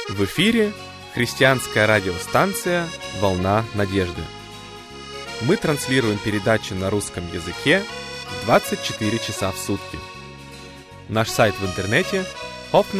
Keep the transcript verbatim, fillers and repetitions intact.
В эфире христианская радиостанция «Волна надежды». Мы транслируем передачи на русском языке двадцать четыре часа в сутки. Наш сайт в интернете hoffnung